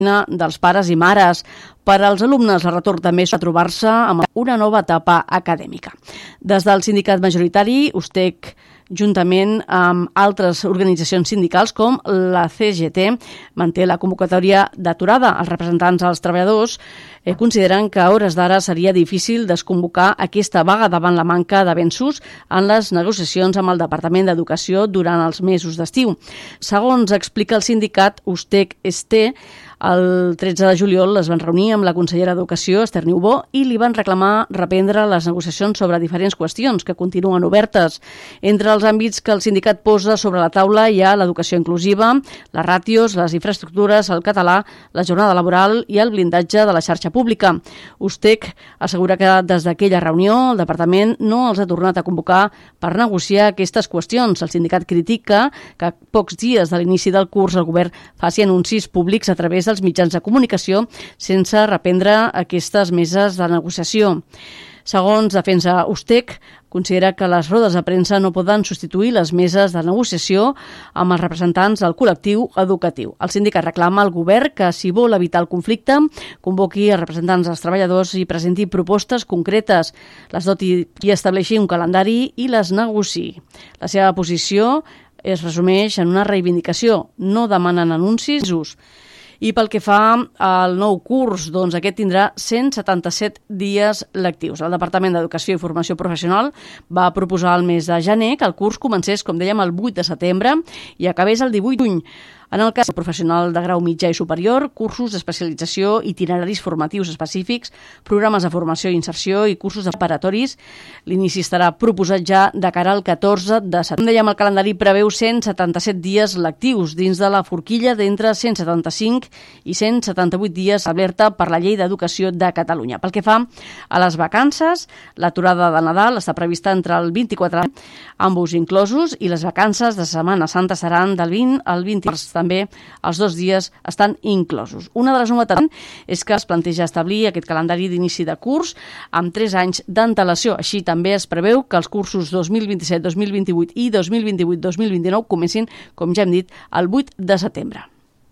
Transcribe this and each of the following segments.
dels pares i mares. Per als alumnes, el retorn també és trobar-se amb una nova etapa acadèmica. Des del sindicat majoritari, USTEC, juntament amb altres organitzacions sindicals com la CGT, manté la convocatòria d'aturada. Els representants dels treballadors consideren que a hores d'ara seria difícil desconvocar aquesta vaga davant la manca d'avenços en les negociacions amb el Departament d'Educació durant els mesos d'estiu. Segons explica el sindicat USTEC-ST, el 13 de juliol es van reunir amb la consellera d'Educació, Esther Niubó, i li van reclamar reprendre les negociacions sobre diferents qüestions que continuen obertes. Entre els àmbits que el sindicat posa sobre la taula hi ha l'educació inclusiva, les ràtios, les infraestructures, el català, la jornada laboral i el blindatge de la xarxa pública. USTEC assegura que des d'aquella reunió el departament no els ha tornat a convocar per negociar aquestes qüestions. El sindicat critica que a pocs dies de l'inici del curs el govern faci anuncis públics a través dels mitjans de comunicació sense reprendre aquestes meses de negociació. Segons Defensa USTEC, considera que les rodes de premsa no poden substituir les meses de negociació amb els representants del col·lectiu educatiu. El sindicat reclama al govern que, si vol evitar el conflicte, convoqui els representants dels treballadors i presenti propostes concretes, les doti i estableixi un calendari i les negociï. La seva posició es resumeix en una reivindicació. No demanen anuncis. I pel que fa al nou curs, doncs aquest tindrà 177 dies lectius. El Departament d'Educació i Formació Professional va proposar al mes de gener que el curs comencés, com dèiem, el 8 de setembre i acabés el 18 de juny. En el cas professional de grau mitjà i superior, cursos d'especialització, itineraris formatius específics, programes de formació i inserció i cursos preparatoris. L'inici estarà proposat ja de cara al 14 de setembre. Com dèiem, el calendari preveu 177 dies lectius dins de la forquilla d'entre 175 i 178 dies establerta per la Llei d'Educació de Catalunya. Pel que fa a les vacances, l'aturada de Nadal està prevista entre el 24 de ambos inclosos, i les vacances de Setmana Santa seran del 20 al 20. També els 2 dies estan inclosos. Una de les novetats és que es planteja establir aquest calendari d'inici de curs amb 3 anys d'antelació. Així també es preveu que els cursos 2027-2028 i 2028-2029 comencin, com ja hem dit, el 8 de setembre.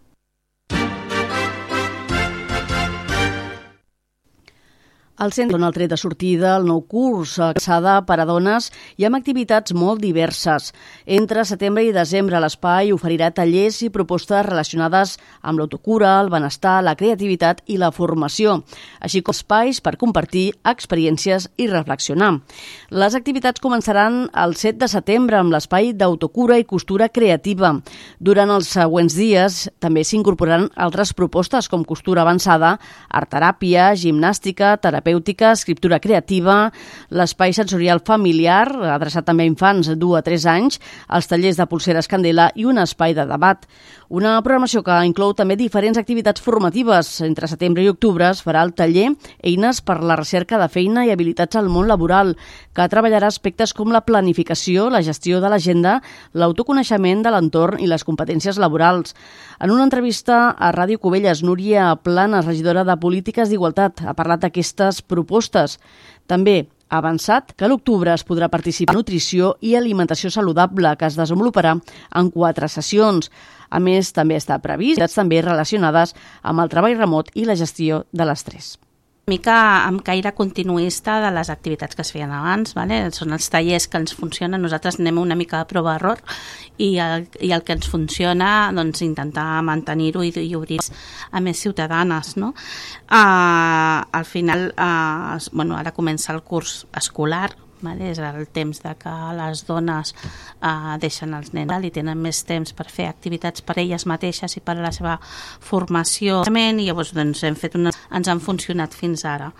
El centre dona el tret de sortida al nou curs, calçada per a dones i amb activitats molt diverses. Entre setembre i desembre l'espai oferirà tallers i propostes relacionades amb l'autocura, el benestar, la creativitat i la formació, així com espais per compartir experiències i reflexionar. Les activitats començaran el 7 de setembre amb l'espai d'autocura i costura creativa. Durant els següents dies també s'incorporaran altres propostes com costura avançada, artteràpia, gimnàstica, terapèutica, escriptura creativa, l'espai sensorial familiar, adreçat també a infants de 2 a 3 anys, els tallers de pulseres candela i un espai de debat. Una programació que inclou també diferents activitats formatives. Entre setembre i octubre es farà el taller Eines per la recerca de feina i habilitats al món laboral, que treballarà aspectes com la planificació, la gestió de l'agenda, l'autoconeixement de l'entorn i les competències laborals. En una entrevista a Ràdio Cubelles, Núria Planes, regidora de Polítiques d'Igualtat, ha parlat d'aquestes propostes. També ha avançat que a l'octubre es podrà participar en nutrició i alimentació saludable, que es desenvoluparà en 4 sessions. A més, també està previst també relacionades amb el treball remot i la gestió de l'estrès. Mica amb caire continuista de les activitats que es feien abans, vale? Són els tallers que ens funcionen, nosaltres anem una mica de prova-error i el que ens funciona, doncs, intentar mantenir-ho i obrir a més ciutadanes, no? Al final, ara comença el curs escolar, vale? És el temps de que les dones deixen els nens i tenen més temps per fer activitats per elles mateixes i per a la seva formació, i llavors doncs, ens han funcionat fins ara.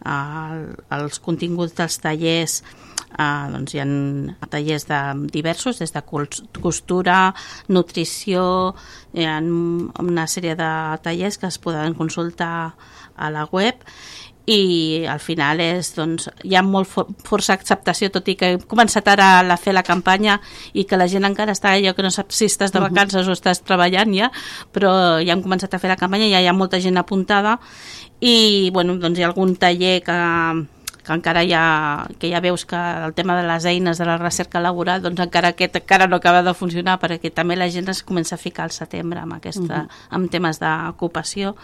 Els continguts dels tallers, doncs hi ha tallers diversos, des de costura, nutrició, hi ha una sèrie de tallers que es poden consultar a la web, i al final hi ha força acceptació, tot i que hem començat ara a fer la campanya i que la gent encara està allò que no sap si estàs de vacances o estàs treballant ja, però ja hem començat a fer la campanya, ja hi ha molta gent apuntada i doncs hi ha algun taller que encara ja veus que el tema de les eines de la recerca laboral, doncs encara no acaba de funcionar, perquè també la gent es comença a ficar al setembre amb temes d'ocupació